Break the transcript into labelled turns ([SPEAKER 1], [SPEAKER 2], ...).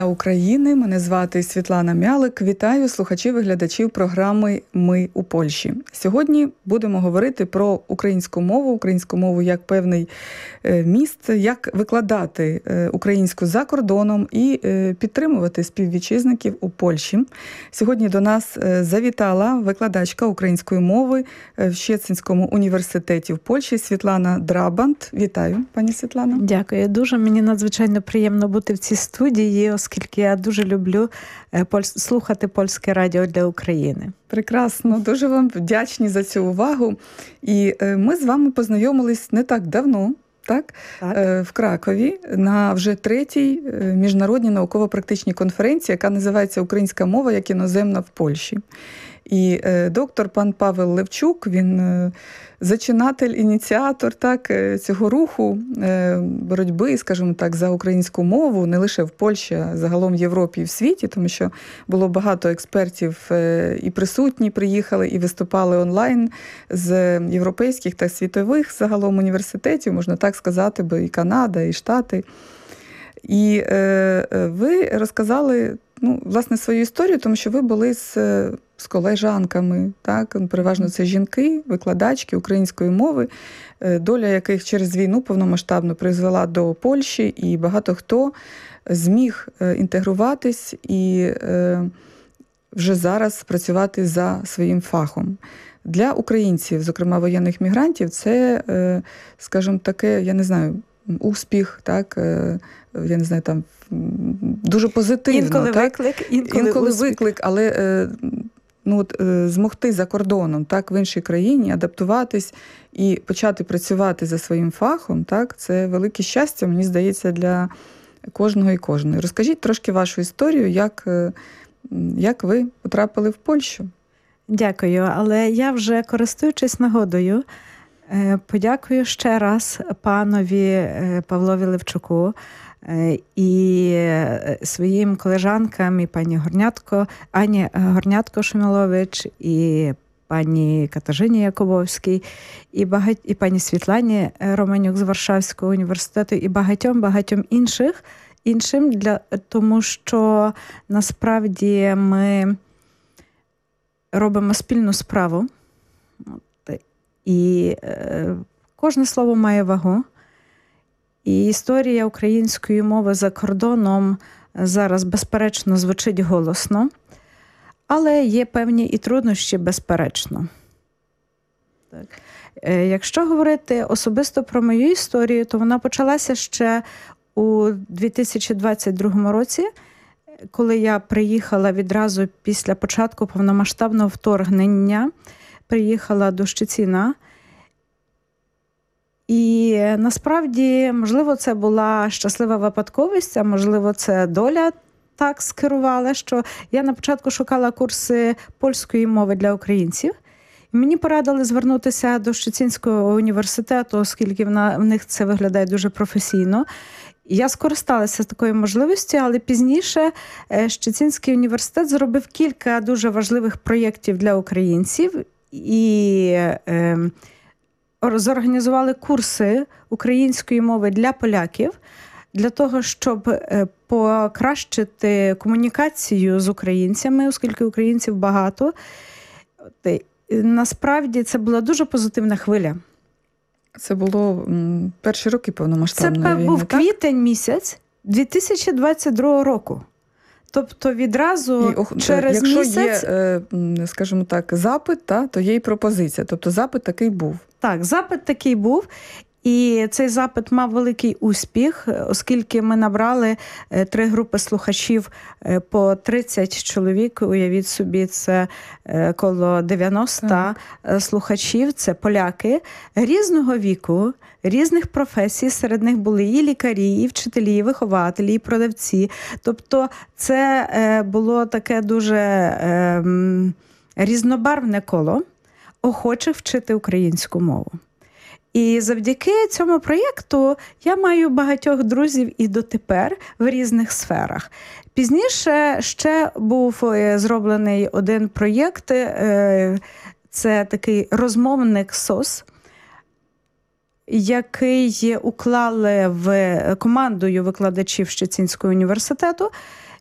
[SPEAKER 1] України. Мене звати Світлана Мялик. Вітаю слухачів і глядачів програми «Ми у Польщі». Сьогодні будемо говорити про українську мову як певний міст, як викладати українську за кордоном і підтримувати співвітчизників у Польщі. Сьогодні до нас завітала викладачка української мови в Щецинському університеті в Польщі Світлана Драбант. Вітаю, пані Світлана.
[SPEAKER 2] Дякую дуже. Мені надзвичайно приємно бути в цій студії, оскільки я дуже люблю слухати польське радіо для України.
[SPEAKER 1] Прекрасно, дуже вам вдячні за цю увагу. І ми з вами познайомились не так давно, так? В Кракові на вже 3-й міжнародній науково-практичній конференції, яка називається «Українська мова як іноземна в Польщі». І доктор пан Павел Левчук, він зачинатель, ініціатор цього руху боротьби, скажімо так, за українську мову, не лише в Польщі, а загалом в Європі і в світі, тому що було багато експертів і присутні, приїхали і виступали онлайн з європейських та світових загалом університетів, можна так сказати, бо і Канада, і Штати. І ви розказали, власне, свою історію, тому що ви були з колежанками, так? Переважно це жінки, викладачки української мови, доля яких через війну повномасштабно призвела до Польщі, і багато хто зміг інтегруватись і вже зараз працювати за своїм фахом. Для українців, зокрема воєнних мігрантів, це, скажімо, таке, я не знаю, успіх, так, я не знаю, там дуже позитивно.
[SPEAKER 2] Інколи
[SPEAKER 1] так?
[SPEAKER 2] Виклик,
[SPEAKER 1] інколи виклик, але змогти за кордоном, так, в іншій країні, адаптуватись і почати працювати за своїм фахом, так, це велике щастя, мені здається, для кожного і кожної. Розкажіть трошки вашу історію, як ви потрапили в Польщу.
[SPEAKER 2] Дякую, але я вже, користуючись нагодою, подякую ще раз панові Павлові Левчуку і своїм колежанкам, і пані Ані Горнятко-Шумілович, і пані Катажині Якубовській, і пані Світлані Романюк з Варшавського університету, і багатьом іншим, тому що насправді ми робимо спільну справу. І кожне слово має вагу. І історія української мови за кордоном зараз, безперечно, звучить голосно, але є певні і труднощі, безперечно. Так. Якщо говорити особисто про мою історію, то вона почалася ще у 2022 році, коли я приїхала відразу після початку повномасштабного вторгнення, приїхала до Щецина. І насправді, можливо, це була щаслива випадковість, а можливо, це доля так скерувала, що я на початку шукала курси польської мови для українців. І мені порадили звернутися до Щецинського університету, оскільки в них це виглядає дуже професійно. Я скористалася такою можливістю, але пізніше Щецинський університет зробив кілька дуже важливих проєктів для українців і зорганізували курси української мови для поляків, для того, щоб покращити комунікацію з українцями, оскільки українців багато. Насправді це була дуже позитивна хвиля.
[SPEAKER 1] Це було перші роки повномасштабної війни,
[SPEAKER 2] Це був
[SPEAKER 1] так?
[SPEAKER 2] квітень місяць 2022 року. Тобто відразу через місяць...
[SPEAKER 1] Якщо є, скажімо так, запит, то є і пропозиція. Тобто запит такий був.
[SPEAKER 2] Так, запит такий був. І цей запит мав великий успіх, оскільки ми набрали 3 групи слухачів по 30 чоловік. Уявіть собі, це коло 90 слухачів, це поляки різного віку, різних професій. Серед них були і лікарі, і вчителі, і вихователі, і продавці. Тобто це було таке дуже різнобарвне коло охочих вчити українську мову. І завдяки цьому проєкту я маю багатьох друзів і дотепер в різних сферах. Пізніше ще був зроблений один проєкт, це такий розмовник СОС, який уклали в командою викладачів Щецинського університету.